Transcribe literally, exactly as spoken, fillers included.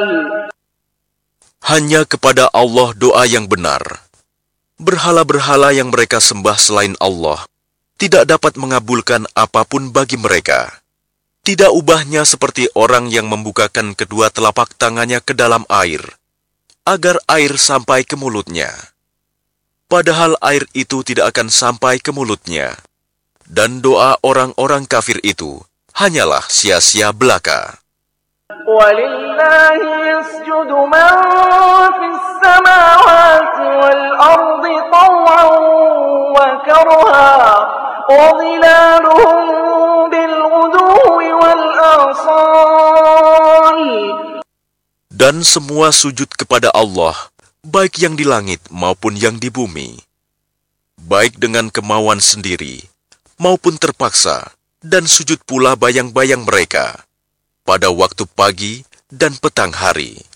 Hanya kepada Allah doa yang benar. Berhala-berhala yang mereka sembah selain Allah tidak dapat mengabulkan apapun bagi mereka. Tidak ubahnya seperti orang yang membukakan kedua telapak tangannya ke dalam air, agar air sampai ke mulutnya. Padahal air itu tidak akan sampai ke mulutnya. Dan doa orang-orang kafir itu hanyalah sia-sia belaka. وَلِلَّهِ يَسْجُدُ مَن فِي السَّمَاوَاتِ وَالْأَرْضِ طَوْعًا وَكَرْهًا وَظِلَالُهُم بِالْغُدُوِّ وَالْآصَالِ. Dan semua sujud kepada Allah, baik yang di langit maupun yang di bumi, baik dengan kemauan sendiri maupun terpaksa, dan sujud pula bayang-bayang mereka pada waktu pagi dan petang hari.